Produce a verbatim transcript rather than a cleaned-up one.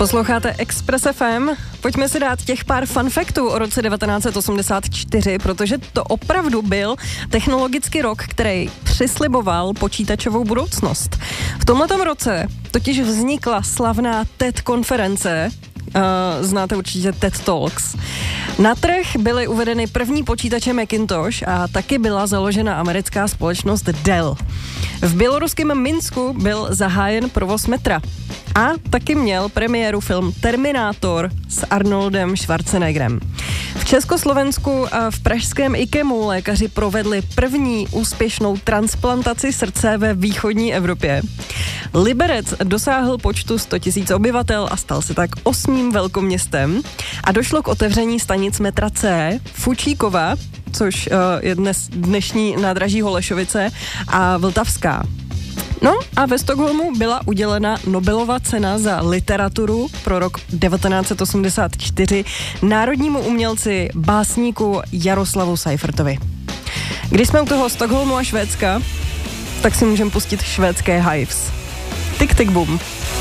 Posloucháte Express F M. Pojďme si dát těch pár fun faktů o roce devatenáct set osmdesát čtyři, protože to opravdu byl technologický rok, který přisliboval počítačovou budoucnost. V tomhletom roce totiž vznikla slavná té é dé konference, uh, znáte určitě té é dé Talks. Na trh byly uvedeny první počítače Macintosh a taky byla založena americká společnost Dell. V běloruském Minsku byl zahájen provoz metra. A taky měl premiéru film Terminátor s Arnoldem Schwarzeneggerem. V Československu a v pražském IKEMu lékaři provedli první úspěšnou transplantaci srdce ve východní Evropě. Liberec dosáhl počtu sto tisíc obyvatel a stal se tak osmým velkoměstem. A došlo k otevření stanic metra C, Fučíkova, což je dnes dnešní nádraží Holešovice, a Vltavská. No a ve Stockholmu byla udělena Nobelova cena za literaturu pro rok devatenáct set osmdesát čtyři národnímu umělci, básníku Jaroslavu Seifertovi. Když jsme u toho Stockholmu a Švédska, tak si můžeme pustit švédské Hives. Tik tik bum.